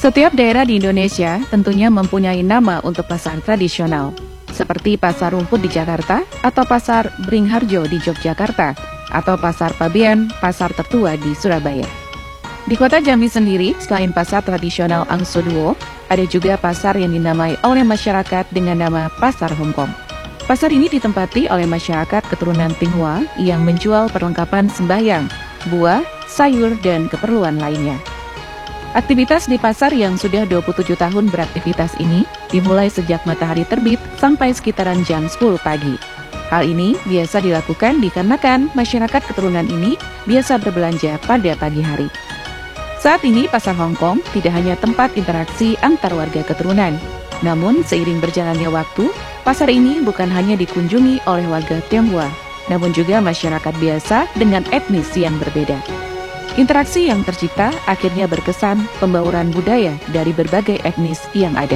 Setiap daerah di Indonesia tentunya mempunyai nama untuk pasar tradisional, seperti Pasar Rumput di Jakarta, atau Pasar Beringharjo di Yogyakarta, atau Pasar Pabean, pasar tertua di Surabaya. Di kota Jambi sendiri, selain pasar tradisional Angsoduo, ada juga pasar yang dinamai oleh masyarakat dengan nama Pasar Hongkong. Pasar ini ditempati oleh masyarakat keturunan Tionghoa yang menjual perlengkapan sembahyang, buah, sayur, dan keperluan lainnya. Aktivitas di pasar yang sudah 27 tahun beraktivitas ini dimulai sejak matahari terbit sampai sekitaran jam 10 pagi. Hal ini biasa dilakukan dikarenakan masyarakat keturunan ini biasa berbelanja pada pagi hari. Saat ini pasar Hongkong tidak hanya tempat interaksi antar warga keturunan, namun seiring berjalannya waktu, pasar ini bukan hanya dikunjungi oleh warga Tionghoa, namun juga masyarakat biasa dengan etnis yang berbeda. Interaksi yang tercipta akhirnya berkesan pembauran budaya dari berbagai etnis yang ada.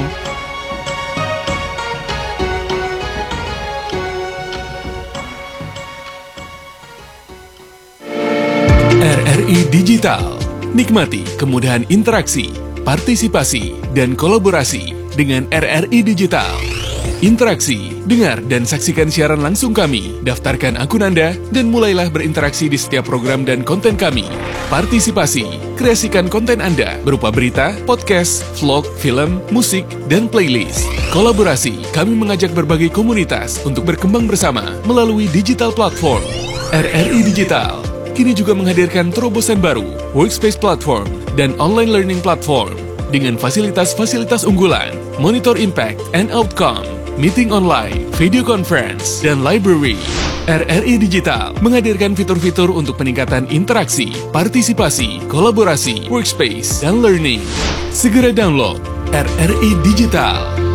RRI Digital. Nikmati kemudahan interaksi, partisipasi, dan kolaborasi dengan RRI Digital. Interaksi, dengar dan saksikan siaran langsung kami, daftarkan akun Anda, dan mulailah berinteraksi di setiap program dan konten kami. Partisipasi, kreasikan konten Anda berupa berita, podcast, vlog, film, musik, dan playlist. Kolaborasi, kami mengajak berbagai komunitas untuk berkembang bersama melalui digital platform. RRI Digital kini juga menghadirkan terobosan baru, workspace platform, dan online learning platform dengan fasilitas-fasilitas unggulan, monitor impact and outcome, meeting online, video conference, dan library. RRI Digital menghadirkan fitur-fitur untuk peningkatan interaksi, partisipasi, kolaborasi, workspace, dan learning. Segera download RRI Digital.